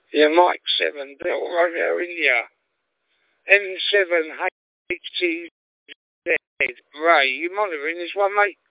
Yeah, Mike 7, Delta Romeo India. M7 HTZ. Ray, you monitoring this one, mate?